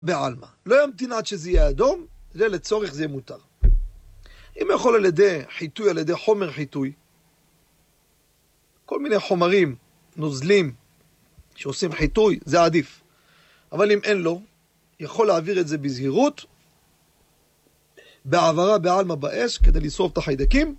בעלמא. לא ימתין עד שזה יהיה אדום, זה לצורך זה מותר. אם יכול על ידי חיטוי, על ידי חומר חיטוי, כל מיני חומרים, נוזלים, שעושים חיטוי, זה עדיף. אבל אם אין לו, יכול להעביר את זה בזהירות, בעברה בעלמא באש, כדי לשרוף את החיידקים.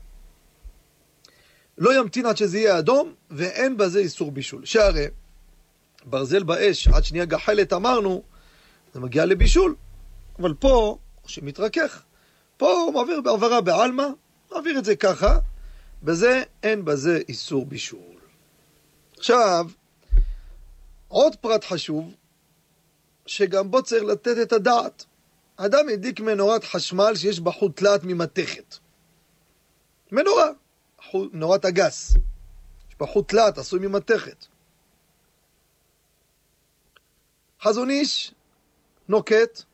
לא ימתין עד שזה יהיה אדום, ואין בזה איסור בישול. שהרי ברזל באש, עד שנהיה גחלת אמרנו, זה מגיע לבישול. אבל פה, שמתרכך, פה הוא מעביר בעברה בעלמא, מעביר את זה ככה, בזה אין בזה איסור בישול. עכשיו, עוד פרט חשוב, שגם בו צריך לתת את הדעת. אדם הדליק מנורת חשמל שיש בה חוט תלת ממתכת. מנורה, מנורת הגס. יש בה חוט תלת, עשוי ממתכת. חזון איש נוקט,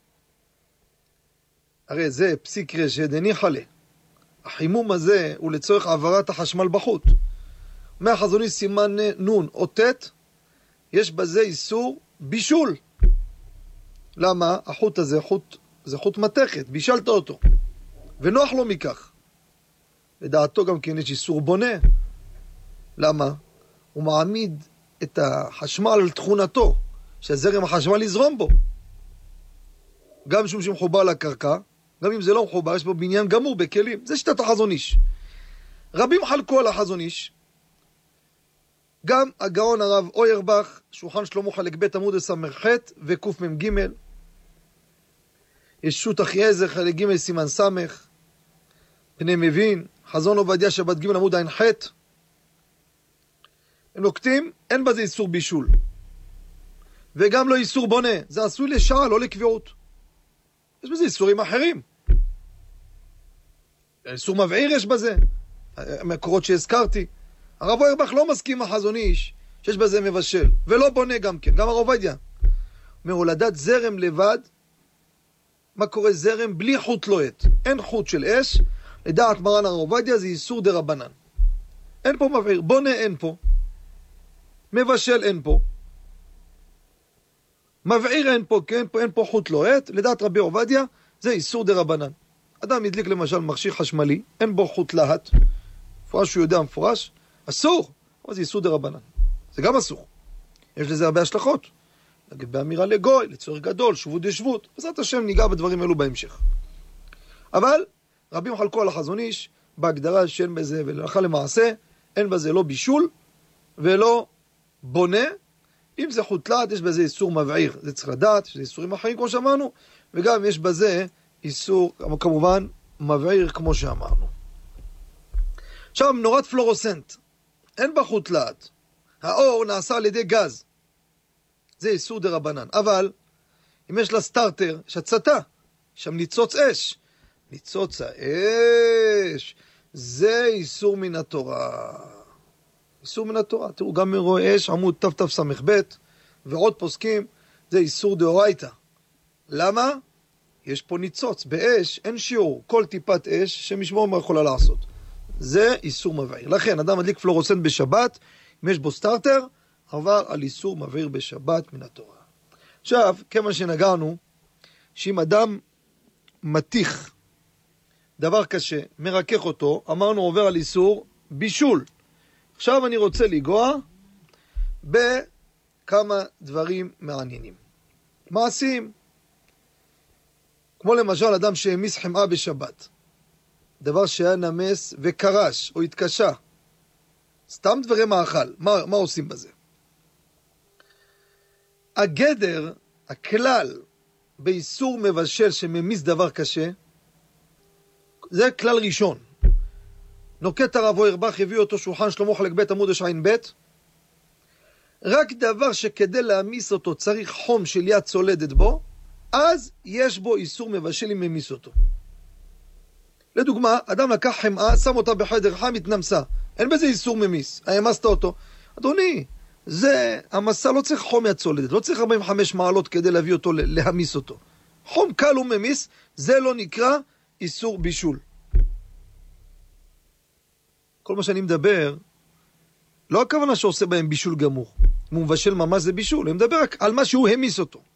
הרי זה פסיק רשת הניחה לה. החימום הזה הוא לצורך העברת החשמל בחוט. מהחזון איש סימן נון או תת, יש בזה איסור בישול. למה? החוט הזה זה חוט מתכת, בישלת אותו. ונוח לו מכך. לדעתו גם כן יש איסור בונה. למה? הוא מעמיד את החשמל על תכונתו, שהזרם החשמל יזרום בו. גם משום שמחובר לקרקע, גם אם זה לא מחובר, יש בו בניין גמור בכלים. זה שיטת החזון איש. רבים חלקו על החזון איש. גם הגאון הרב אוירבך, שולחן שלמה חלק ב' עמוד ס"ח וקמ"ג, ישות אחייעזר חלק ג' סימן ס', פני מבין, חזון עובדיה שבת ג' עמוד ע"ח, הם נוקטים, אין בזה איסור בישול. וגם לא איסור בונה, זה עשוי לשעה, לא לקביעות. יש בזה איסורים אחרים. איסור מבעיר יש בזה, המקורות שהזכרתי. הרב אוירבך לא מסכים החזון איש שיש בזה מבשל, ולא בונה גם כן, גם הרב עובדיה. מהולדת זרם לבד, מה קורה זרם בלי חוט לוהט? אין חוט של אש, לדעת מרן הרב עובדיה זה איסור דרבנן. אין פה מבעיר, בונה אין פה, מבשל אין פה, מבעיר אין פה, כן, אין פה חוט לוהט, לדעת רבי עובדיה זה איסור דרבנן. אדם ידליק למשל מכשיר חשמלי, אין בו חוט להט, מפורש שהוא יודע מפורש, אסור, אבל זה איסור דרבנן. זה גם אסור. יש לזה הרבה השלכות. באמירה לגוי, לצורך גדול, שבות דשבות. בעזרת השם ניגע בדברים אלו בהמשך. אבל רבים חלקו על החזון איש, בהגדרה שאין בזה ולהלכה למעשה, אין בזה לא בישול ולא בונה. אם זה חוט תלת, יש בזה איסור מבעיר. זה צריך לדעת, שזה איסורים אחרים כמו שאמרנו, וגם יש בזה איסור, כמובן, מבעיר כמו שאמרנו. עכשיו, מנורת פלורוסנט. אין בה חוט תלת. האור נעשה על ידי גז. זה איסור דרבנן. אבל, אם יש לה סטארטר, יש הצתה. שם ניצוץ אש. ניצוץ האש. זה איסור מן התורה. איסור מן התורה. תראו, גם מרואי אש, עמוד תתס"ב, ועוד פוסקים, זה איסור דאורייתא. למה? יש פה ניצוץ. באש אין שיעור. כל טיפת אש שמשמור מה יכולה לעשות. זה איסור מבעיר. לכן, אדם מדליק פלורוסנט בשבת, אם יש בו סטארטר, עבר על איסור מבעיר בשבת מן התורה. עכשיו, כמה שנגענו, שאם אדם מתיך דבר קשה, מרכך אותו, אמרנו עובר על איסור בישול. עכשיו אני רוצה לגוע בכמה דברים מעניינים. מעשים, כמו למשל אדם שהמיס חמאה בשבת. דבר שהיה נמס וקרש או התקשה. סתם דברי מאכל. מה עושים בזה? הגדר, הכלל, באיסור מבשל שממיס דבר קשה, זה כלל ראשון. נוקט הרב אוירבך, הביא אותו שולחן שלמה חלק ב' עמוד ע"ב. רק דבר שכדי להמיס אותו צריך חום של יד צולדת בו, אז יש בו איסור מבשל אם ממיס אותו. לדוגמה, אדם לקח חמאה, שם אותה בחדר חם, התנמסה. אין בזה איסור ממיס. המסת אותו. אדוני, זה, המסה לא צריך חום יד צולדת, לא צריך 45 מעלות כדי להביא אותו, להמיס אותו. חום קל וממיס, זה לא נקרא איסור בישול. כל מה שאני מדבר, לא הכוונה שעושה בהם בישול גמור. אם הוא מבשל ממש זה בישול, אני מדבר רק על מה שהוא המיס אותו.